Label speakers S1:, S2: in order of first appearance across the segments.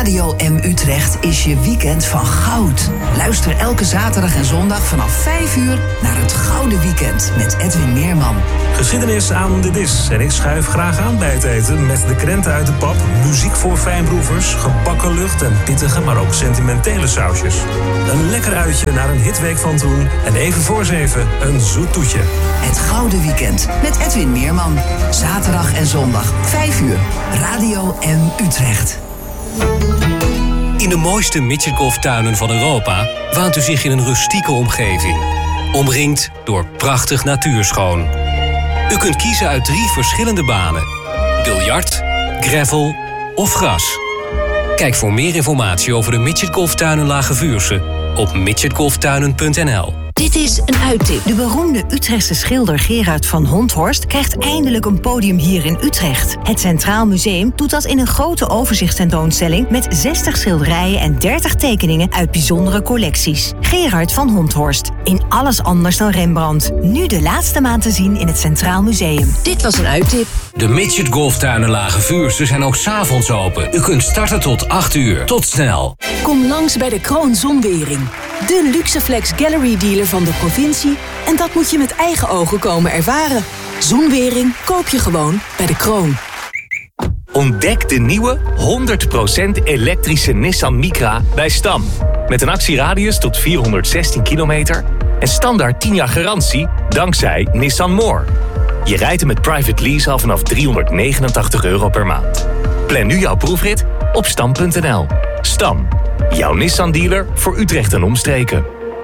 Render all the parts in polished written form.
S1: Radio M Utrecht is je weekend van goud. Luister elke zaterdag en zondag vanaf 5 uur naar het Gouden Weekend met Edwin Meerman.
S2: Geschiedenis aan de dis. En ik schuif graag aan bij het eten met de krenten uit de pap, muziek voor fijnproevers, gebakken lucht en pittige, maar ook sentimentele sausjes. Een lekker uitje naar een hitweek van toen en even voor 7 een zoet toetje.
S1: Het Gouden Weekend met Edwin Meerman. Zaterdag en zondag 5 uur. Radio M Utrecht.
S3: In de mooiste midgetgolftuinen van Europa waant u zich in een rustieke omgeving. Omringd door prachtig natuurschoon. U kunt kiezen uit 3 verschillende banen. Biljart, gravel of gras. Kijk voor meer informatie over de midgetgolftuinen Lage Vuursche op midgetgolftuinen.nl.
S4: Dit is een uittip. De beroemde Utrechtse schilder Gerard van Honthorst krijgt eindelijk een podium hier in Utrecht. Het Centraal Museum doet dat in een grote overzichtstentoonstelling met 60 schilderijen en 30 tekeningen uit bijzondere collecties. Gerard van Honthorst. In alles anders dan Rembrandt. Nu de laatste maand te zien in het Centraal Museum. Dit was een uittip.
S3: De Midget Golftuinen Lage Vuursche zijn ook 's avonds open. U kunt starten tot 8 uur. Tot snel.
S5: Kom langs bij de Kroon Zonwering. De Luxeflex Gallery dealer van de provincie. En dat moet je met eigen ogen komen ervaren. Zonwering koop je gewoon bij de Kroon.
S6: Ontdek de nieuwe 100% elektrische Nissan Micra bij Stam. Met een actieradius tot 416 kilometer en standaard 10 jaar garantie dankzij Nissan More. Je rijdt hem met private lease al vanaf €389 per maand. Plan nu jouw proefrit op stam.nl. Stam, jouw Nissan dealer voor Utrecht en omstreken.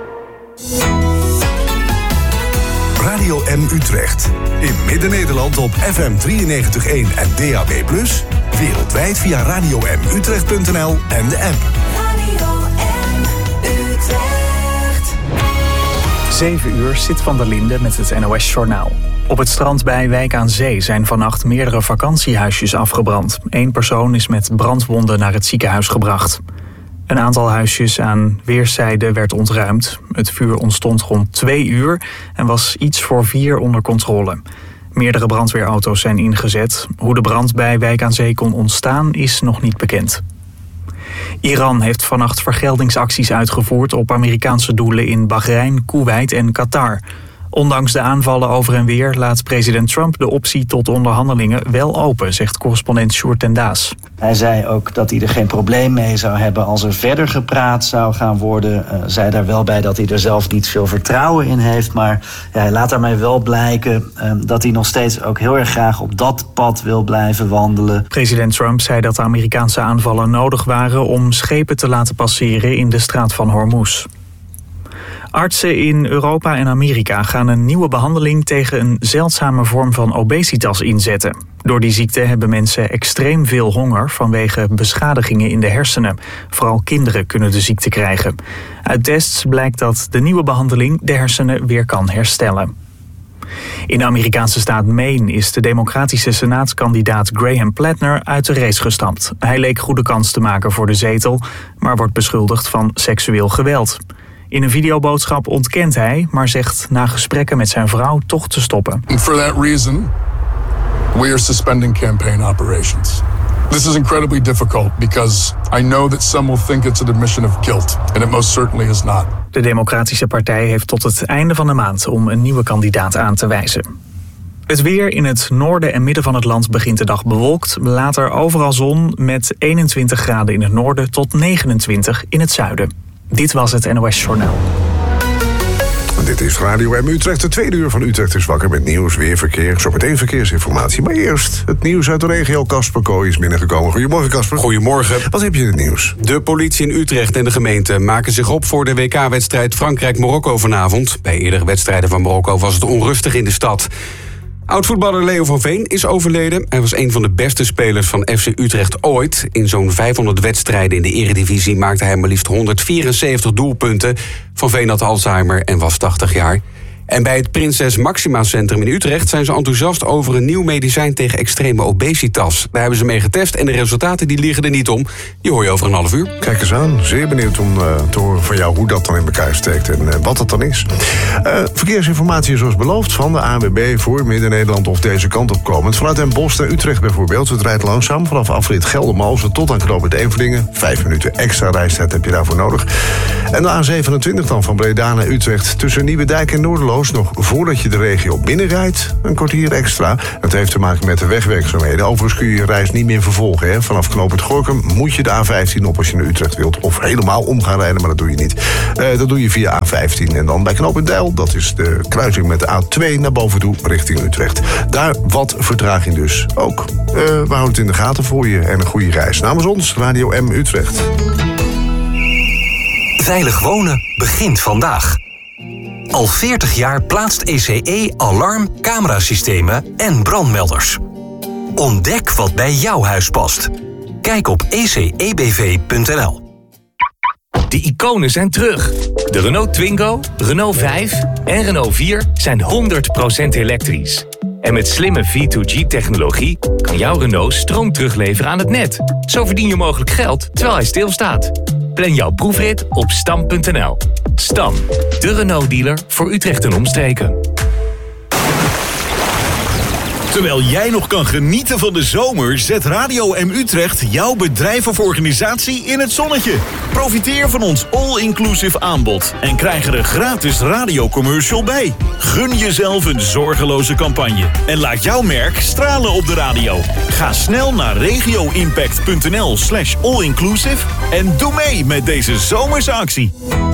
S7: Radio M Utrecht. In Midden-Nederland op FM 93.1 en DAB+. Wereldwijd via radio-mutrecht.nl en de app.
S8: Radio M Utrecht.
S9: 7 uur, Sid van der Linde met het NOS-journaal. Op het strand bij Wijk aan Zee zijn vannacht meerdere vakantiehuisjes afgebrand. 1 persoon is met brandwonden naar het ziekenhuis gebracht. Een aantal huisjes aan weerszijden werd ontruimd. Het vuur ontstond rond 2 uur en was iets voor 4 onder controle. Meerdere brandweerauto's zijn ingezet. Hoe de brand bij Wijk aan Zee kon ontstaan is nog niet bekend. Iran heeft vannacht vergeldingsacties uitgevoerd op Amerikaanse doelen in Bahrein, Koeweit en Qatar. Ondanks de aanvallen over en weer laat president Trump de optie tot onderhandelingen wel open, zegt correspondent Sjoerd ten Daas.
S10: Hij zei ook dat hij er geen probleem mee zou hebben als er verder gepraat zou gaan worden. Zei daar wel bij dat hij er zelf niet veel vertrouwen in heeft. Maar ja, hij laat daarmee wel blijken dat hij nog steeds ook heel erg graag op dat pad wil blijven wandelen.
S9: President Trump zei dat de Amerikaanse aanvallen nodig waren om schepen te laten passeren in de straat van Hormuz. Artsen in Europa en Amerika gaan een nieuwe behandeling tegen een zeldzame vorm van obesitas inzetten. Door die ziekte hebben mensen extreem veel honger vanwege beschadigingen in de hersenen. Vooral kinderen kunnen de ziekte krijgen. Uit tests blijkt dat de nieuwe behandeling de hersenen weer kan herstellen. In de Amerikaanse staat Maine is de democratische senaatskandidaat Graham Plattner uit de race gestapt. Hij leek goede kans te maken voor de zetel, maar wordt beschuldigd van seksueel geweld. In een videoboodschap ontkent hij, maar zegt na gesprekken met zijn vrouw toch te stoppen.
S11: For that reason, we are suspending campaign operations. This is incredibly difficult because I know that some will think it's an admission of guilt, and it most certainly is not.
S9: De Democratische Partij heeft tot het einde van de maand om een nieuwe kandidaat aan te wijzen. Het weer in het noorden en midden van het land begint de dag bewolkt. Later overal zon met 21 graden in het noorden tot 29 in het zuiden. Dit was het NOS Journaal.
S7: Dit is Radio M Utrecht, de tweede uur van Utrecht is wakker met nieuws, weer, verkeer, zometeen verkeersinformatie. Maar eerst het nieuws uit de regio. Casper Kooi is binnengekomen. Goedemorgen, Casper.
S12: Goedemorgen.
S7: Wat heb je in het nieuws?
S12: De politie in Utrecht en de gemeente maken zich op voor de WK-wedstrijd Frankrijk-Marokko vanavond. Bij eerdere wedstrijden van Marokko was het onrustig in de stad. Oud-voetballer Leo van Veen is overleden. Hij was een van de beste spelers van FC Utrecht ooit. In zo'n 500 wedstrijden in de eredivisie maakte hij maar liefst 174 doelpunten. Van Veen had Alzheimer en was 80 jaar. En bij het Prinses Maxima Centrum in Utrecht zijn ze enthousiast over een nieuw medicijn tegen extreme obesitas. Daar hebben ze mee getest en de resultaten die liggen er niet om. Die hoor je over een half uur.
S13: Kijk eens aan, zeer benieuwd om te horen van jou hoe dat dan in elkaar steekt en wat het dan is. Verkeersinformatie zoals beloofd van de ANWB voor Midden-Nederland of deze kant op komend. Vanuit Den Bosch naar Utrecht bijvoorbeeld. Het rijdt langzaam vanaf afrit Geldermalsen tot aan knooppunt Everdingen. 5 minuten extra reistijd heb je daarvoor nodig. En de A27 dan van Breda naar Utrecht. Tussen Nieuwedijk en Noorderloos nog voordat je de regio binnenrijdt. Een kwartier extra. Dat heeft te maken met de wegwerkzaamheden. Overigens kun je je reis niet meer vervolgen. Hè. Vanaf knooppunt Gorinchem moet je de A15 op als je naar Utrecht wilt. Of helemaal om gaan rijden, maar dat doe je niet. Dat doe je via A15. En dan bij knooppunt Deil, dat is de kruising met de A2 naar boven toe richting Utrecht. Daar wat vertraging dus ook. We houden het in de gaten voor je en een goede reis. Namens ons, Radio M Utrecht.
S3: Veilig wonen begint vandaag. Al 40 jaar plaatst ECE alarm, camerasystemen en brandmelders. Ontdek wat bij jouw huis past. Kijk op ecebv.nl.
S6: De iconen zijn terug. De Renault Twingo, Renault 5 en Renault 4 zijn 100% elektrisch. En met slimme V2G-technologie kan jouw Renault stroom terugleveren aan het net. Zo verdien je mogelijk geld terwijl hij stilstaat. Plan jouw proefrit op stam.nl. Stam, de Renault-dealer voor Utrecht en omstreken.
S14: Terwijl jij nog kan genieten van de zomer, zet Radio M Utrecht jouw bedrijf of organisatie in het zonnetje. Profiteer van ons all-inclusive aanbod en krijg er een gratis radiocommercial bij. Gun jezelf een zorgeloze campagne en laat jouw merk stralen op de radio. Ga snel naar regioimpact.nl/allinclusive en doe mee met deze zomerse actie.